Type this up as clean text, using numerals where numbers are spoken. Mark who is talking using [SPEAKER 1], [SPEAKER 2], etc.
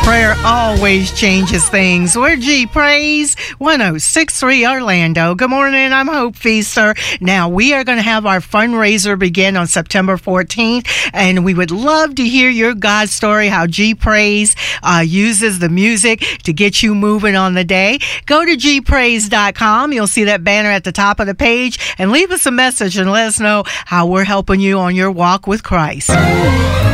[SPEAKER 1] Prayer always changes things. We're G Praise 1063 Orlando. Good morning, I'm Hope Feaster. Now, we are going to have our fundraiser begin on September 14th, and we would love to hear your God story, how G Praise uses the music to get you moving on the day. Go to gpraise.com. You'll see that banner at the top of the page, and leave us a message and let us know how we're helping you on your walk with Christ.